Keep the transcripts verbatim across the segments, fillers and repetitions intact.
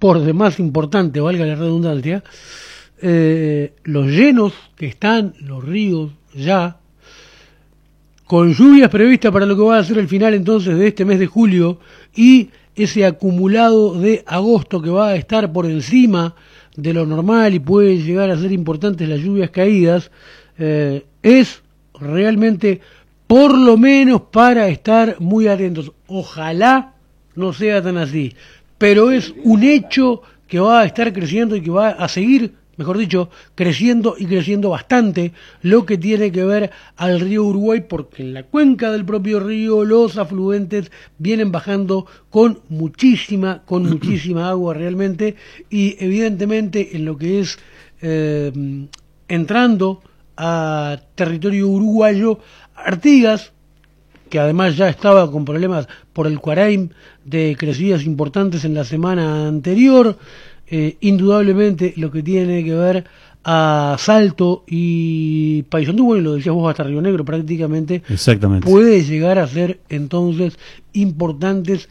por demás importante, valga la redundancia, eh, los llenos que están los ríos ya, con lluvias previstas para lo que va a ser el final entonces de este mes de julio y ese acumulado de agosto que va a estar por encima de lo normal y puede llegar a ser importantes las lluvias caídas, eh, es realmente por lo menos para estar muy atentos. Ojalá no sea tan así, pero es un hecho que va a estar creciendo y que va a seguir, mejor dicho, creciendo y creciendo bastante lo que tiene que ver al río Uruguay, porque en la cuenca del propio río los afluentes vienen bajando con muchísima, con muchísima agua realmente, y evidentemente en lo que es eh, entrando a territorio uruguayo, Artigas, que además ya estaba con problemas por el Cuaraim de crecidas importantes en la semana anterior, Eh, indudablemente lo que tiene que ver a Salto y Paysandú, bueno, lo decías vos, hasta Río Negro prácticamente, exactamente, puede llegar a ser entonces importantes.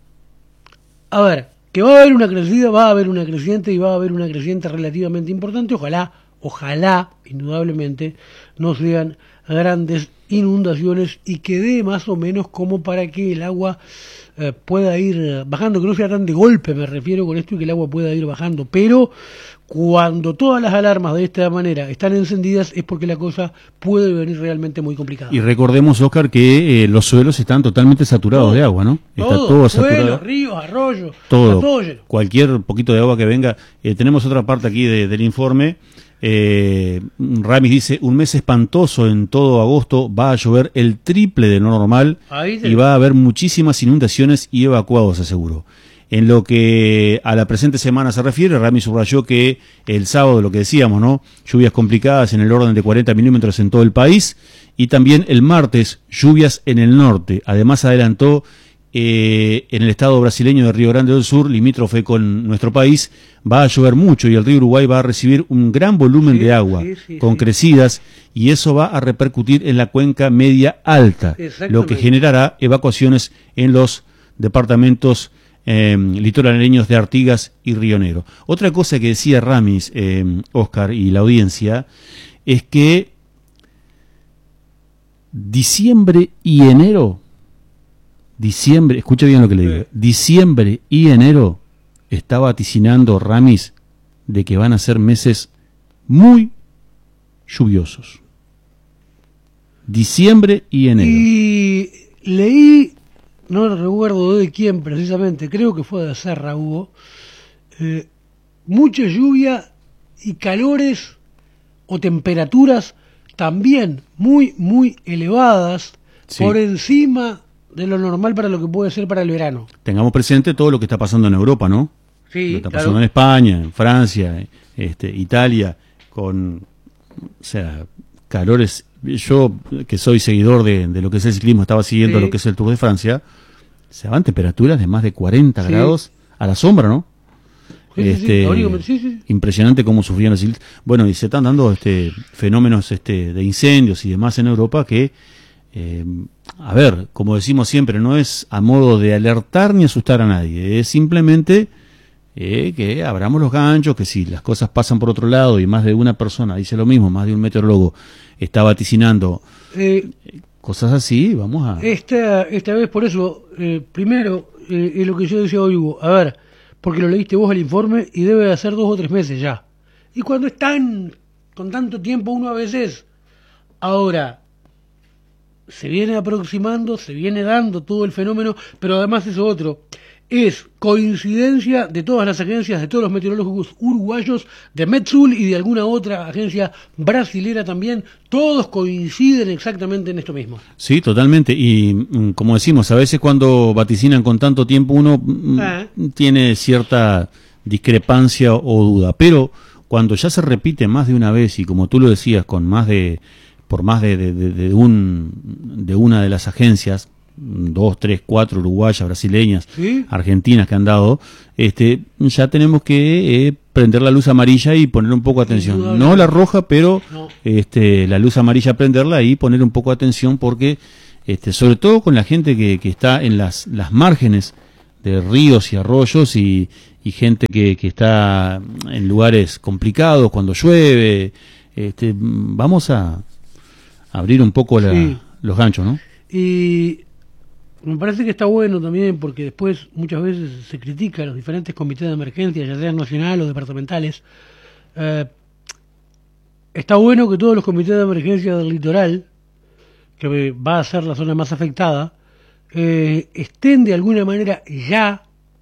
A ver, que va a haber una crecida, va a haber una creciente y va a haber una creciente relativamente importante, ojalá, ojalá, indudablemente, no sean grandes inundaciones y que dé más o menos como para que el agua eh, pueda ir bajando, que no sea tan de golpe, me refiero con esto, y que el agua pueda ir bajando, pero cuando todas las alarmas de esta manera están encendidas es porque la cosa puede venir realmente muy complicada. Y recordemos, Oscar, que eh, los suelos están totalmente saturados todo, de agua, ¿no? Todo, está todo suelos, saturado. ríos, arroyos, todo, está todo lleno. Cualquier poquito de agua que venga. Eh, tenemos otra parte aquí de, del informe. Eh, Ramis dice, un mes espantoso en todo agosto, va a llover el triple de lo normal y va a haber muchísimas inundaciones y evacuados, aseguró. En lo que a la presente semana se refiere, Ramis subrayó que el sábado, lo que decíamos, ¿no? Lluvias complicadas en el orden de cuarenta milímetros en todo el país, y también el martes, lluvias en el norte. Además adelantó eh, en el estado brasileño de Río Grande del Sur, limítrofe con nuestro país, va a llover mucho y el río Uruguay va a recibir un gran volumen sí, de agua, sí, sí, con sí. crecidas, y eso va a repercutir en la cuenca media alta, lo que generará evacuaciones en los departamentos Eh, litoraleños de Artigas y Río Negro. Otra cosa que decía Ramis, eh, Oscar, y la audiencia, es que diciembre y enero, diciembre, escucha bien lo que le digo, diciembre y enero está vaticinando Ramis de que van a ser meses muy lluviosos. Diciembre y enero. Y leí, no recuerdo de quién precisamente, creo que fue de Serra, Hugo, eh, mucha lluvia y calores o temperaturas también muy, muy elevadas, sí, por encima de lo normal para lo que puede ser para el verano. Tengamos presente todo lo que está pasando en Europa, ¿no? Sí, lo que está claro. pasando en España, en Francia, este, Italia, con, o sea, calores. Yo, que soy seguidor de, de lo que es el ciclismo, estaba siguiendo sí. lo que es el Tour de Francia, se van temperaturas de más de cuarenta sí. grados a la sombra, ¿no? Sí, este, sí, sí. Sí, sí. Impresionante cómo sufrían los ciclistas. Bueno, y se están dando este, fenómenos este, de incendios y demás en Europa que, eh, a ver, como decimos siempre, no es a modo de alertar ni asustar a nadie, es simplemente eh, que abramos los ganchos, que si las cosas pasan por otro lado y más de una persona dice lo mismo, más de un meteorólogo está vaticinando eh, cosas así, vamos a... Esta, esta vez por eso, eh, primero, eh, es lo que yo decía hoy, Hugo, a ver, porque lo leíste vos el informe y debe de hacer dos o tres meses ya. Y cuando están con tanto tiempo uno a veces, ahora, se viene aproximando, se viene dando todo el fenómeno, pero además eso otro, es coincidencia de todas las agencias, de todos los meteorólogos uruguayos, de Metsul y de alguna otra agencia brasilera también, todos coinciden exactamente en esto mismo. Sí, totalmente, y como decimos, a veces cuando vaticinan con tanto tiempo uno eh. tiene cierta discrepancia o duda, pero cuando ya se repite más de una vez y como tú lo decías, con más de por más de, de, de, de un de una de las agencias, dos, tres, cuatro uruguayas, brasileñas, ¿sí? argentinas que han dado, este, ya tenemos que eh, prender la luz amarilla y poner un poco de atención. No la roja, pero no. este, la luz amarilla prenderla y poner un poco de atención porque, este, sobre todo con la gente que, que está en las, las márgenes de ríos y arroyos y, y gente que, que está en lugares complicados cuando llueve. Este, vamos a abrir un poco la, sí. los ganchos, ¿no? Y me parece que está bueno también porque después muchas veces se critica a los diferentes comités de emergencia, ya sean nacionales o departamentales. Eh, está bueno que todos los comités de emergencia del litoral, que va a ser la zona más afectada, eh, estén de alguna manera ya,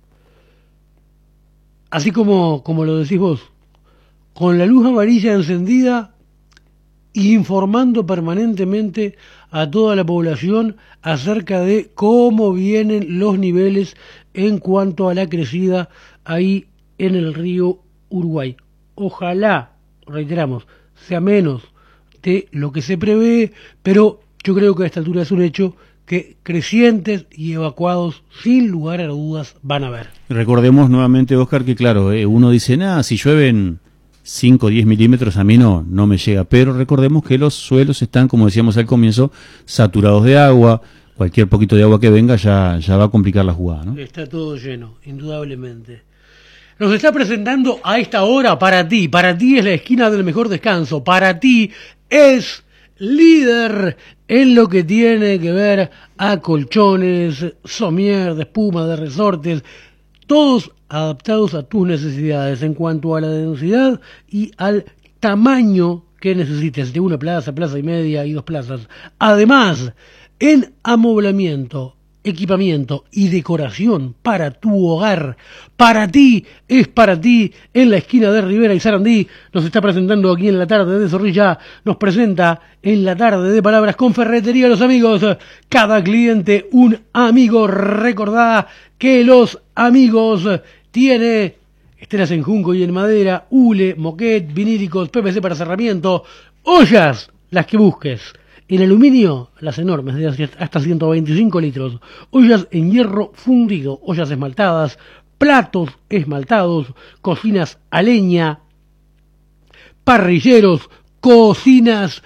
así como, como lo decís vos, con la luz amarilla encendida, informando permanentemente a toda la población acerca de cómo vienen los niveles en cuanto a la crecida ahí en el río Uruguay. Ojalá, reiteramos, sea menos de lo que se prevé, pero yo creo que a esta altura es un hecho que crecientes y evacuados sin lugar a dudas van a haber. Recordemos nuevamente, Oscar, que claro, eh, uno dice, nada, si llueven cinco o diez milímetros a mí no, no me llega, pero recordemos que los suelos están, como decíamos al comienzo, saturados de agua. Cualquier poquito de agua que venga ya, ya va a complicar la jugada, ¿no? Está todo lleno, indudablemente. Nos está presentando a esta hora para ti, para ti es la esquina del mejor descanso, para ti es líder en lo que tiene que ver a colchones, somier, de espuma, de resortes, todos adaptados a tus necesidades en cuanto a la densidad y al tamaño que necesites, de una plaza, plaza y media y dos plazas. Además, en amoblamiento, equipamiento y decoración para tu hogar, para ti, es para ti, en la esquina de Rivera y Sarandí, nos está presentando aquí en la tarde de Zorrilla, nos presenta en la tarde de Palabras con Ferretería Los Amigos, cada cliente un amigo. Recordá que Los Amigos tiene esteras en junco y en madera, hule, moquet, vinílicos, P V C para cerramiento, ollas, las que busques. En aluminio, las enormes, de hasta ciento veinticinco litros, ollas en hierro fundido, ollas esmaltadas, platos esmaltados, cocinas a leña, parrilleros, cocinas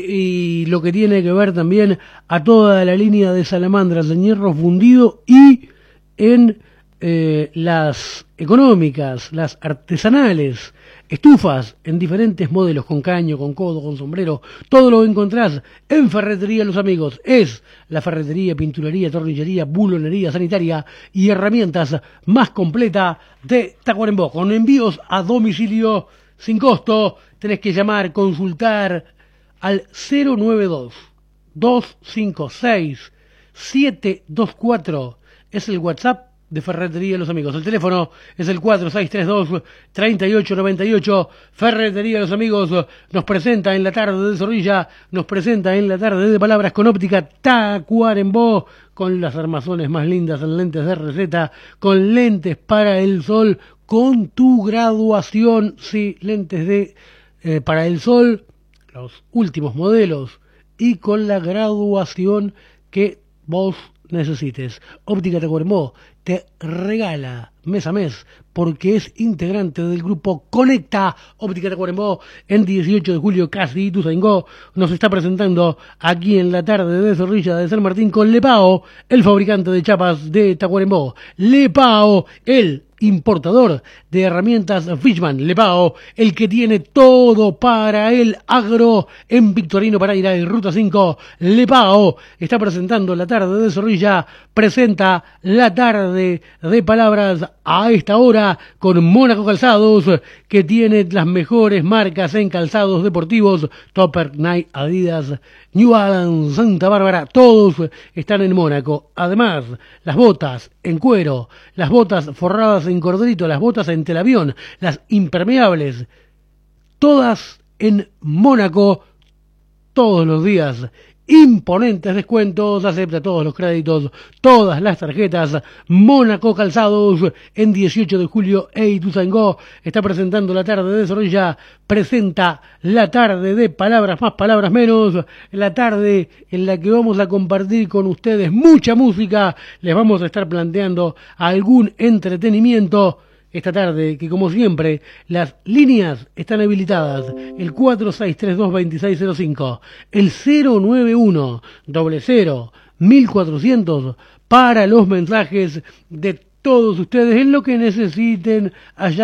y lo que tiene que ver también a toda la línea de salamandras en hierro fundido y en eh, las económicas, las artesanales, estufas en diferentes modelos, con caño, con codo, con sombrero, todo lo encontrás en Ferretería Los Amigos. Es la ferretería, pinturería, tornillería, bulonería sanitaria y herramientas más completa de Tacuarembó, con envíos a domicilio sin costo. Tenés que llamar, consultar al cero nueve dos, dos cinco seis, siete dos cuatro, es el WhatsApp de Ferretería Los Amigos. El teléfono es el cuatro seis tres dos, tres ocho nueve ocho. Ferretería Los Amigos nos presenta en la tarde de Zorrilla, nos presenta en la tarde de Palabras con óptica Tacuarembó, con las armazones más lindas en lentes de receta, con lentes para el sol, con tu graduación, sí, lentes de eh, para el sol, los últimos modelos, y con la graduación que vos necesites. Óptica Tacuarembó te regala mes a mes, porque es integrante del grupo Conecta. Óptica Tacuarembó, en dieciocho de julio, casi Ituzaingó, nos está presentando aquí en la tarde de Zorrilla de San Martín con Lepao, el fabricante de chapas de Tacuarembó. Lepao, el importador de herramientas Fishman. Lepao, el que tiene todo para el agro en Victorino Pereira y Ruta cinco. Lepao está presentando la tarde de Zorrilla, presenta la tarde de Palabras a esta hora con Mónaco Calzados, que tiene las mejores marcas en calzados deportivos, Topper, Nike, Adidas, New Balance, Santa Bárbara, todos están en Mónaco. Además, las botas en cuero, las botas forradas en cordrito, las botas en telavión, las impermeables, todas en Mónaco, todos los días. Imponentes descuentos, acepta todos los créditos, todas las tarjetas. Mónaco Calzados, en dieciocho de julio, e Ituzaingó está presentando la tarde de Zorrilla, presenta la tarde de Palabras Más, Palabras Menos, la tarde en la que vamos a compartir con ustedes mucha música, les vamos a estar planteando algún entretenimiento. Esta tarde, que como siempre, las líneas están habilitadas, el cuatro seis tres dos, dos seis cero cinco, el cero nueve uno, cero cero, mil cuatrocientos, para los mensajes de todos ustedes en lo que necesiten allá